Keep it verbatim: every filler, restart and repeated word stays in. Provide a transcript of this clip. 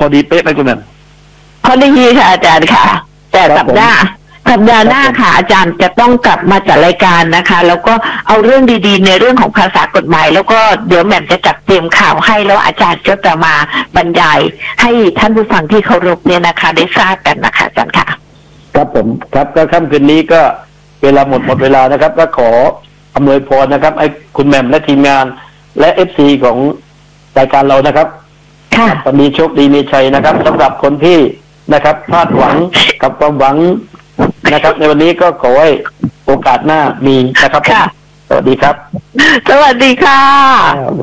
อดีเป๊ะไหมคุณแหม่มพอดีค่ะอาจารย์ค่ะแต่สัปดาห์สัปดาห์หน้าค่ะอาจารย์จะต้องกลับมาจัดรายการนะคะ แล้วก็เอาเรื่องดีๆในเรื่องของภาษากฎหมายแล้วก็เดี๋ยวแหม่มจะจัดเตรียมข่าวให้แล้วอาจารย์ก็จะมาบรรยายให้ท่านผู้ฟังที่เคารพเนี่ยนะคะได้ทราบกันนะคะอาจารย์ค่ะครับผมครับก็ค่ำคืนนี้ก็เวลาหมดหมดเวลานะครับ ก็ขออำนวยพรนะครับให้คุณแหม่มและทีมงานและเอฟซีของรายการเรานะครับค่ะวันนี้โชคดีมีชัยนะครับสำหรับคนที่นะครับพลาดหวังกับความหวังนะครับ ในวันนี้ก็ขอให้โอกาสหน้ามีนะครับสวัสดีครับสวัสดีค่ะ